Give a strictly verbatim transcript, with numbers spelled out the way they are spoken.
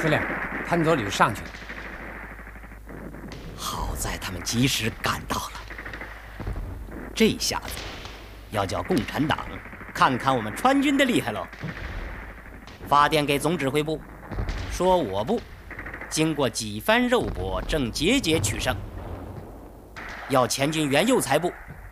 司令，潘佐履上去了。 好在他们及时赶到了，这下子要叫共产党看看我们川军的厉害喽。发电给总指挥部，说我部经过几番肉搏，正节节取胜。要前进原右才部，